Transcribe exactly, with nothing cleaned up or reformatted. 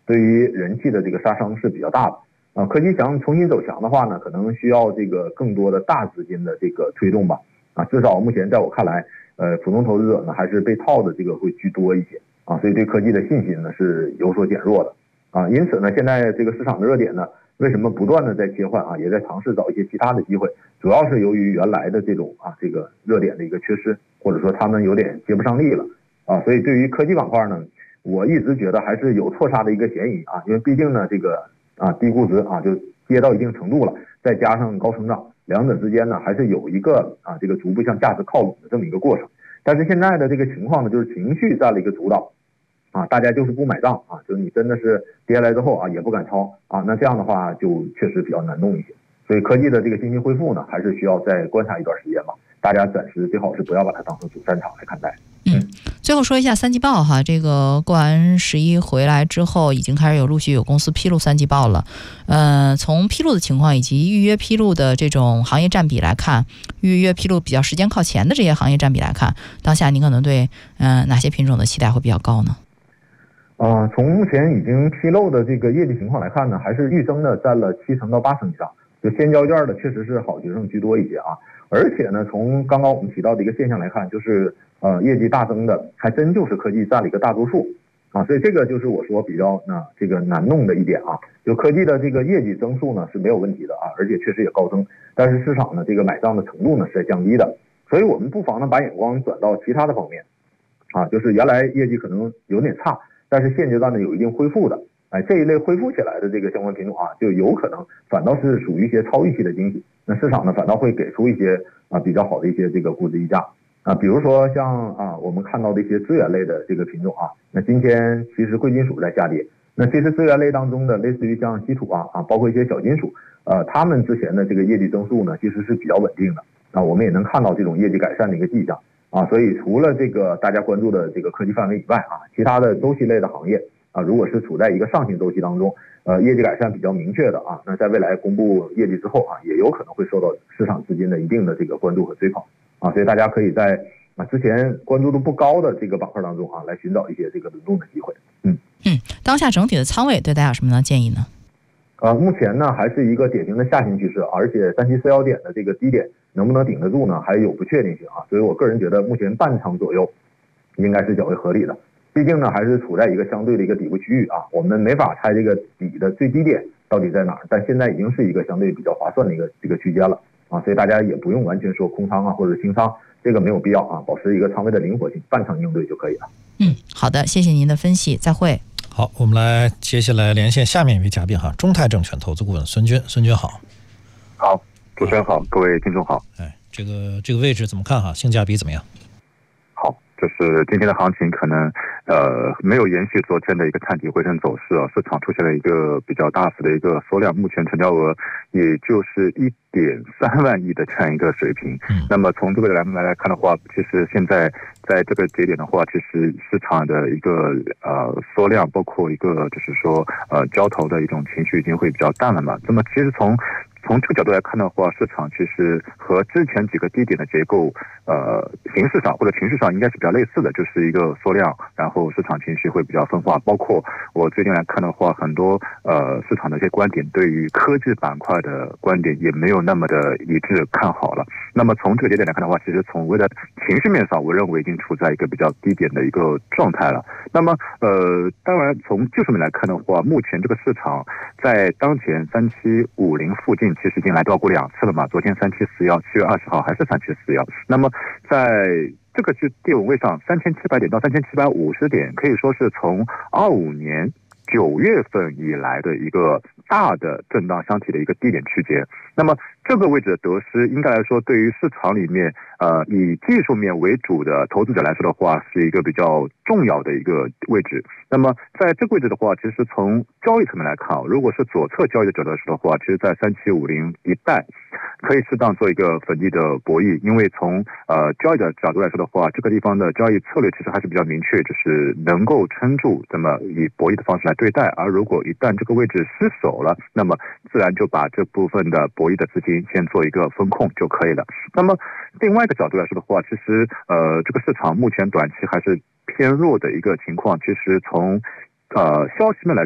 对于人气的这个杀伤是比较大的啊。科技想重新走强的话呢，可能需要这个更多的大资金的这个推动吧啊。至少目前在我看来，呃，普通投资者呢还是被套的这个会居多一些啊，所以对科技的信心呢是有所减弱的啊。因此呢，现在这个市场的热点呢，为什么不断的在切换啊，也在尝试找一些其他的机会，主要是由于原来的这种啊这个热点的一个缺失，或者说他们有点接不上力了啊。所以对于科技板块呢，我一直觉得还是有错杀的一个嫌疑啊，因为毕竟呢这个啊低估值啊就跌到一定程度了，再加上高成长，两者之间呢还是有一个啊这个逐步向价值靠拢的这么一个过程。但是现在的这个情况呢，就是情绪占了一个主导啊，大家就是不买账啊，就是你真的是跌下来之后啊也不敢抄啊，那这样的话就确实比较难弄一些。所以科技的这个信心恢复呢，还是需要再观察一段时间吧。大家暂时最好是不要把它当成主战场来看待。 嗯，最后说一下三季报哈，这个过完十一回来之后，已经开始有陆续有公司披露三季报了。呃，从披露的情况以及预约披露的这种行业占比来看，预约披露比较时间靠前的这些行业占比来看，当下您可能对嗯、呃、哪些品种的期待会比较高呢？ 呃，从目前已经披露的这个业绩情况来看呢，还是预升的占了七成到八成以上，就先交卷的确实是好学生居多一些啊。而且呢，从刚刚我们提到的一个现象来看，就是呃业绩大增的还真就是科技占了一个大多数啊，所以这个就是我说比较呢这个难弄的一点啊。就科技的这个业绩增速呢是没有问题的啊，而且确实也高增，但是市场呢这个买账的程度呢是在降低的，所以我们不妨呢把眼光转到其他的方面啊，就是原来业绩可能有点差，但是现阶段呢有一定恢复的，哎，这一类恢复起来的这个相关品种啊，就有可能反倒是属于一些超预期的惊喜。那市场呢反倒会给出一些啊比较好的一些这个估值溢价啊，比如说像啊我们看到的一些资源类的这个品种啊，那今天其实贵金属在下跌，那其实资源类当中的类似于像稀土啊啊，包括一些小金属，呃，他们之前的这个业绩增速呢其实是比较稳定的啊，我们也能看到这种业绩改善的一个迹象啊，所以除了这个大家关注的这个科技范围以外啊，其他的周期类的行业啊，如果是处在一个上行周期当中，呃，业绩改善比较明确的啊，那在未来公布业绩之后啊，也有可能会受到市场资金的一定的这个关注和追捧啊，所以大家可以在啊之前关注度不高的这个板块当中啊，来寻找一些这个轮动的机会。嗯嗯，当下整体的仓位对大家有什么样的建议呢？ 呃，目前呢还是一个典型的下行趋势，而且三七四幺点的这个低点能不能顶得住呢，还有不确定性啊，所以我个人觉得目前半成左右应该是较为合理的。毕竟呢，还是处在一个相对的一个底部区域啊，我们没法猜这个底的最低点到底在哪儿，但现在已经是一个相对比较划算的一个这个区间了啊，所以大家也不用完全说空仓啊或者清仓，这个没有必要啊，保持一个仓位的灵活性，半成应对就可以了。 嗯，好的，谢谢您的分析，再会。 好，我们来接下来连线下面一位嘉宾哈，中泰证券投资顾问孙军，孙军好。 好，主持人好，各位听众好。 哎，这个这个位置怎么看哈？性价比怎么样？ 好，就是今天的行情可能呃没有延续昨天的一个探底回升走势啊，市场出现了一个比较大幅的一个缩量，目前成交额也就是一点三万亿的这样一个水平。嗯，那么从这个来来看的话，其实现在在这个节点的话，其实市场的一个呃缩量，包括一个就是说呃交投的一种情绪已经会比较淡了嘛。那么其实从从这个角度来看的话，市场其实和之前几个低点的结构，呃，形式上或者情绪上应该是比较类似的，就是一个缩量，然后市场情绪会比较分化。包括我最近来看的话，很多呃市场的一些观点对于科技板块的观点也没有那么的一致看好了。那么从这个节点来看的话，其实从为了情绪面上，我认为已经处在一个比较低点的一个状态了。那么呃，当然从技术面来看的话，目前这个市场在当前三七五零附近。其实已经来到过两次了嘛，昨天三七四幺，七月二十号还是三七四幺。那么在这个是地稳位上，三千七百点到三千七百五十点，可以说是从二五年九月份以来的一个大的震荡箱体的一个低点区间。那么这个位置的得失，应该来说对于市场里面呃以技术面为主的投资者来说的话，是一个比较重要的一个位置。那么在这个位置的话，其实从交易层面来看，如果是左侧交易者来说的话，其实在三七五零一带可以适当做一个粉地的博弈，因为从呃交易的角度来说的话，这个地方的交易策略其实还是比较明确，就是能够撑住，那么以博弈的方式来对待。而如果一旦这个位置失守了，那么自然就把这部分的博弈的资金先做一个风控就可以了。那么另外一个角度来说的话，其实呃这个市场目前短期还是偏弱的一个情况，其实从呃消息面来